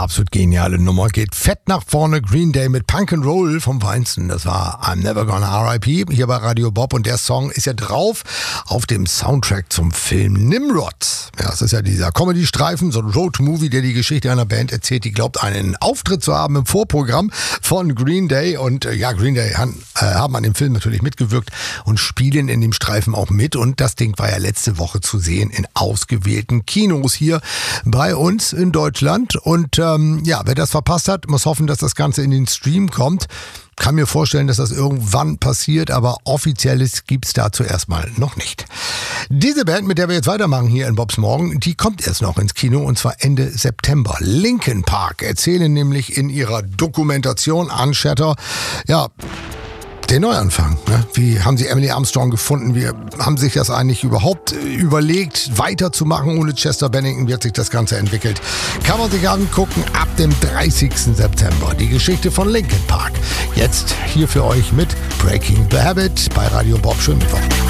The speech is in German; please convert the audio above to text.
Absolut geniale Nummer. Geht fett nach vorne. Green Day mit Punk and Roll vom Feinsten. Das war I'm Never Gonna R.I.P. hier bei Radio Bob. Und der Song ist ja drauf auf dem Soundtrack zum Film Nimrod. Ja, das ist ja dieser Comedy-Streifen, so ein Road-Movie, der die Geschichte einer Band erzählt, die glaubt, einen Auftritt zu haben im Vorprogramm von Green Day. Und Green Day haben an dem Film natürlich mitgewirkt und spielen in dem Streifen auch mit. Und das Ding war ja letzte Woche zu sehen in ausgewählten Kinos hier bei uns in Deutschland. Und wer das verpasst hat, muss hoffen, dass das Ganze in den Stream kommt. Kann mir vorstellen, dass das irgendwann passiert, aber Offizielles gibt's dazu erstmal noch nicht. Diese Band, mit der wir jetzt weitermachen hier in Bobs Morgen, die kommt erst noch ins Kino und zwar Ende September. Linkin Park erzählen nämlich in ihrer Dokumentation Unshatter, den Neuanfang. Ne? Wie haben sie Emily Armstrong gefunden? Wie haben sich das eigentlich überhaupt überlegt, weiterzumachen? Ohne Chester Bennington wird sich das Ganze entwickelt. Kann man sich angucken ab dem 30. September. Die Geschichte von Linkin Park. Jetzt hier für euch mit Breaking the Habit bei Radio Bob. Schönen Mittwoch.